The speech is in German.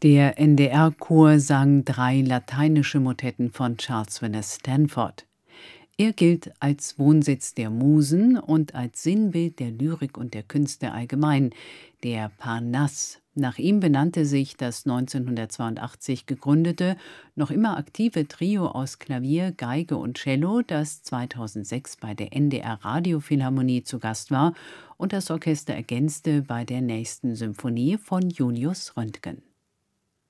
Der NDR-Chor sang 3 lateinische Motetten von Charles Veness Stanford. Er gilt als Wohnsitz der Musen und als Sinnbild der Lyrik und der Künste allgemein, der Parnass. Nach ihm benannte sich das 1982 gegründete, noch immer aktive Trio aus Klavier, Geige und Cello, das 2006 bei der NDR Radiophilharmonie zu Gast war und das Orchester ergänzte bei der nächsten Symphonie von Julius Röntgen.